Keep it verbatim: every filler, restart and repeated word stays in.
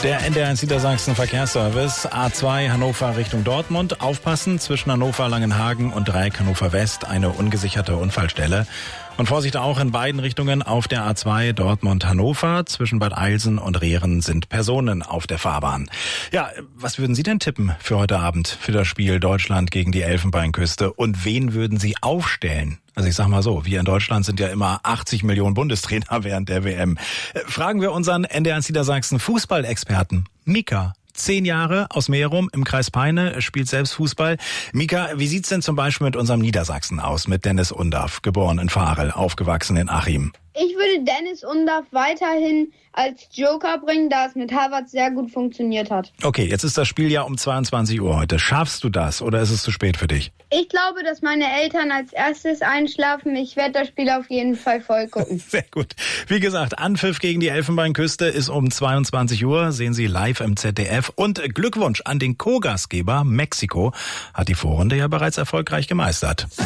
Der N D R eins Niedersachsen Verkehrsservice A zwei Hannover Richtung Dortmund. Aufpassen, zwischen Hannover Langenhagen und Dreieck Hannover West eine ungesicherte Unfallstelle. Und Vorsicht auch in beiden Richtungen auf der A zwei Dortmund-Hannover. Zwischen Bad Eilsen und Rehren sind Personen auf der Fahrbahn. Ja, was würden Sie denn tippen für heute Abend, für das Spiel Deutschland gegen die Elfenbeinküste? Und wen würden Sie aufstellen? Also ich sag mal so, wir in Deutschland sind ja immer achtzig Millionen Bundestrainer während der W M. Fragen wir unseren N D R eins Niedersachsen Fußballexperten Mika. Zehn Jahre aus Merum im Kreis Peine, spielt selbst Fußball. Mika, wie sieht's denn zum Beispiel mit unserem Niedersachsen aus, mit Dennis Undaff, geboren in Varel, aufgewachsen in Achim? Ich würde Dennis Undaff weiterhin als Joker bringen, da es mit Harvard sehr gut funktioniert hat. Okay, jetzt ist das Spiel ja um zweiundzwanzig Uhr heute. Schaffst du das oder ist es zu spät für dich? Ich glaube, dass meine Eltern als erstes einschlafen. Ich werde das Spiel auf jeden Fall voll gucken. Sehr gut. Wie gesagt, Anpfiff gegen die Elfenbeinküste ist um zweiundzwanzig Uhr. Sehen Sie live im Z D F. Und Glückwunsch an den Co-Gastgeber Mexiko. Hat die Vorrunde ja bereits erfolgreich gemeistert.